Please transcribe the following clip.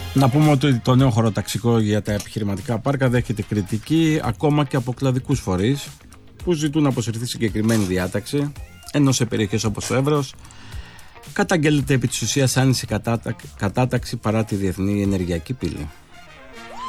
Να πούμε ότι το νέο χωροταξικό για τα επιχειρηματικά πάρκα δέχεται κριτική ακόμα και από κλαδικούς φορείς που ζητούν να αποσυρθεί συγκεκριμένη διάταξη, ενώ σε περιοχές όπως το Εύρος καταγγέλλεται επί της ουσίας άνηση κατάταξη παρά τη διεθνή ενεργειακή πύλη.